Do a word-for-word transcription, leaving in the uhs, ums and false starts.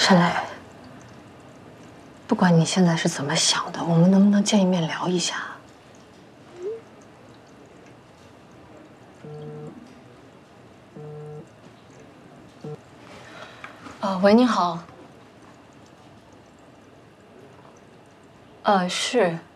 陈磊，不管你现在是怎么想的，我们能不能见一面聊一下？呃，喂，您好。呃，是，